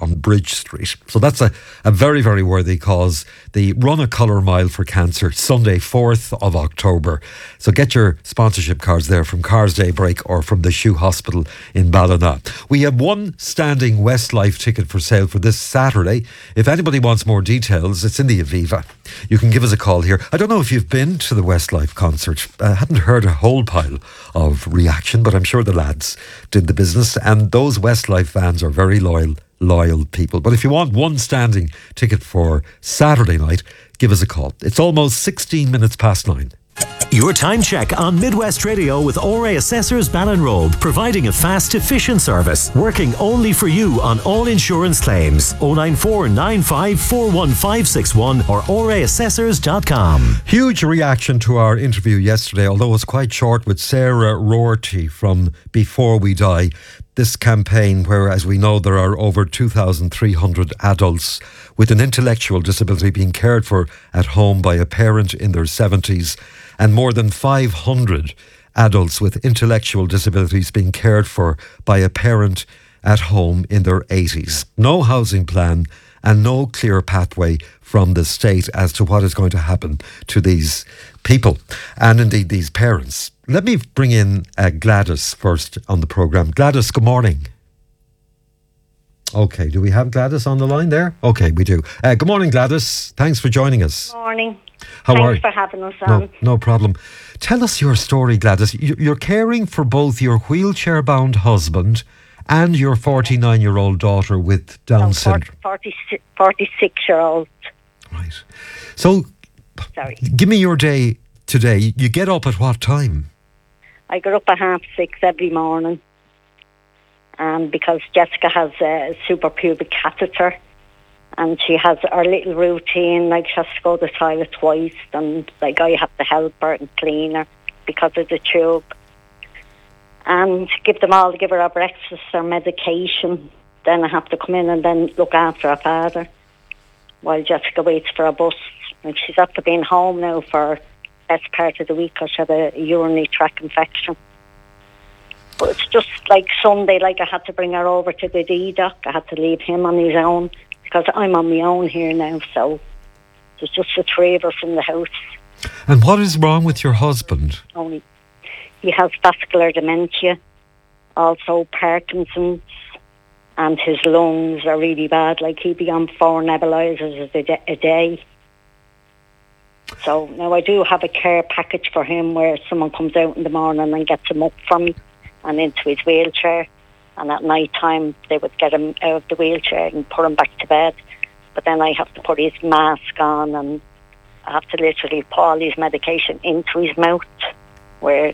on Bridge Street. So that's a very, very worthy cause. The Run a Colour Mile for Cancer, Sunday, 4th of October. So get your sponsorship cards there from Cars Daybreak or from the Shoe Hospital in Ballina. We have one standing Westlife ticket for sale for this Saturday. If anybody wants more details, it's in the Aviva. You can give us a call here. I don't know if you've been to the Westlife concert. I hadn't heard a whole pile of reaction, but I'm sure the lads did the business, and those Westlife fans are very loyal people. But if you want one standing ticket for Saturday night, give us a call. It's almost 16 minutes past 9. Your time check on Midwest Radio with ORA Assessors Ballinrobe, providing a fast, efficient service, working only for you on all insurance claims. 094 95 41561 or oraassessors.com. Huge reaction to our interview yesterday, although it was quite short, with Sarah Rorty from Before We Die. This campaign where, as we know, there are over 2,300 adults with an intellectual disability being cared for at home by a parent in their 70s, and more than 500 adults with intellectual disabilities being cared for by a parent at home in their 80s. No housing plan and no clear pathway from the state as to what is going to happen to these people and indeed these parents. Let me bring in Gladys first on the programme. Gladys, good morning. Okay, do we have Gladys on the line there? Okay, we do. Good morning, Gladys. Thanks for joining us. Good morning. How are Thanks you? for having us on. No problem. Tell us your story, Gladys. You're caring for both your wheelchair-bound husband and your 49-year-old daughter with Down syndrome. 46-year-old. Right. So, Sorry. give me your day today. You get up at what time? I get up at 6:30 every morning. Because Jessica has a suprapubic catheter, and she has her little routine, like she has to go to the toilet twice, and like I have to help her and clean her because of the tube. And give her her breakfast, her medication. Then I have to come in and then look after her father while Jessica waits for a bus. And she's after being home now for the best part of the week because she had a urinary tract infection. But it's just like Sunday, like I had to bring her over to the D-Doc. I had to leave him on his own because I'm on my own here now. So there's just the three of us in the house. And what is wrong with your husband? Only he has vascular dementia, also Parkinson's, and his lungs are really bad. Like he'd be on 4 nebulizers a day. So now I do have a care package for him where someone comes out in the morning and gets him up from me and into his wheelchair, and at night time they would get him out of the wheelchair and put him back to bed. But then I have to put his mask on, and I have to literally put all his medication into his mouth, where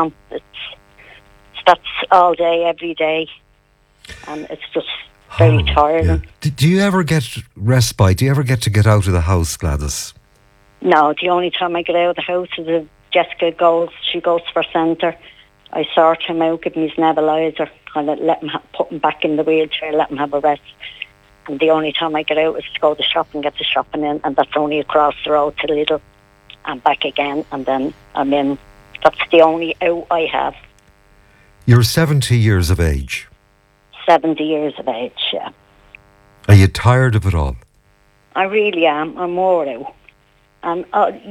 that's all day, every day, and it's just very tiring. Yeah. Do you ever get respite? Do you ever get to get out of the house, Gladys? No, the only time I get out of the house is if Jessica goes for centre. I sort him out, give him his nebulizer, kind of put him back in the wheelchair, let him have a rest. And the only time I get out is to go to shop and get the shopping in, and that's only across the road to Lidl and back again, and then I'm in. That's the only out I have. You're 70 years of age. 70 years of age, yeah. Are you tired of it all? I really am. I'm more out. And,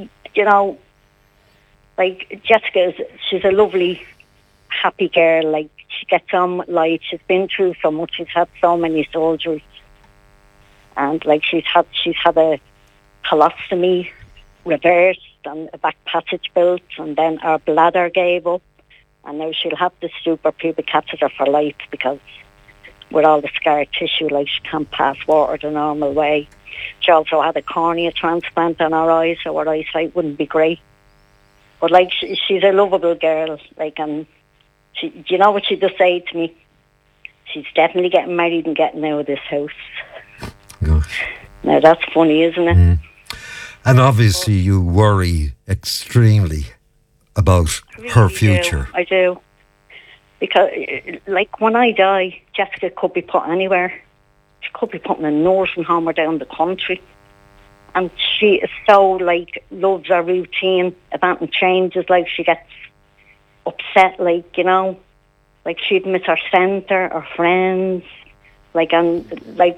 like Jessica, she's a lovely, happy girl. Like, she gets on with life. She's been through so much. She's had so many surgeries. And, like, she's had a colostomy reversed and a back passage built, and then her bladder gave up. And now she'll have the suprapubic catheter for life because with all the scar tissue, like, she can't pass water the normal way. She also had a cornea transplant on her eyes, so her eyesight wouldn't be great. But, like, she's a lovable girl. Like, and do you know what she just said to me? She's definitely getting married and getting out of this house. Gosh. Now, that's funny, isn't it? Mm. And obviously you worry extremely about her future. I do. Because, like, when I die, Jessica could be put anywhere. She could be put in a nursing home or down the country. And she is so, like, loves her routine. If anything changes, like, she gets upset, like, you know. Like, she'd miss her centre, her friends. Like, and, like,